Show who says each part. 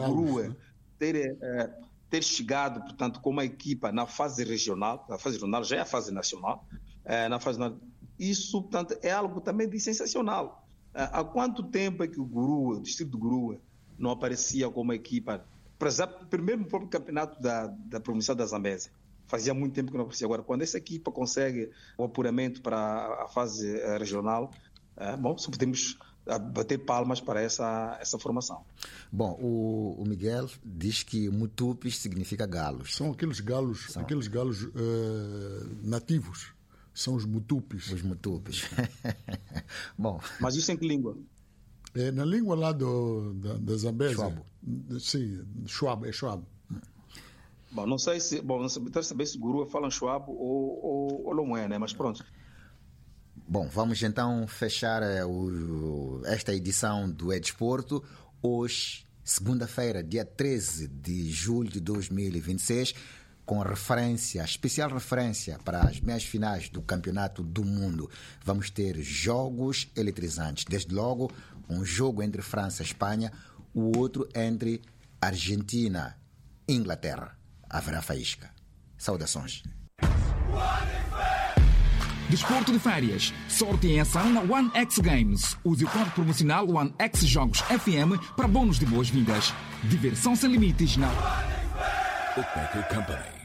Speaker 1: Grua ter chegado, portanto, com uma equipa na fase regional, já é a fase nacional, isso, portanto, é algo também de sensacional. Há quanto tempo é que o distrito de Grua, não aparecia com uma equipa, por exemplo, primeiro no próprio campeonato da província da Zambésia? Fazia muito tempo que não aparecia. Agora, quando essa equipa consegue o apuramento para a fase regional, só podemos bater palmas para essa formação.
Speaker 2: Bom, o Miguel diz que Mutupis significa galos.
Speaker 3: São aqueles galos, nativos. São os Mutupis.
Speaker 2: Os Mutupis. Bom.
Speaker 1: Mas isso em que língua?
Speaker 3: É na língua lá da Zambésia.
Speaker 2: Schwab.
Speaker 3: Sim, Schwab, é Schwab.
Speaker 1: Bom, não sei se Grua falam Schwab ou Lomé, né? Mas pronto.
Speaker 2: Bom, vamos então fechar esta edição do Edesporto. Hoje, segunda-feira, dia 13 de julho de 2026, com especial referência para as meias finais do Campeonato do Mundo. Vamos ter jogos eletrizantes. Desde logo, um jogo entre França e Espanha, o outro entre Argentina e Inglaterra. Haverá faísca. Saudações.
Speaker 4: Desporto de férias. Sorte em ação na One X Games. Use o código promocional One X Jogos FM para bônus de boas-vindas. Diversão sem limites na
Speaker 5: Bookmaker Company.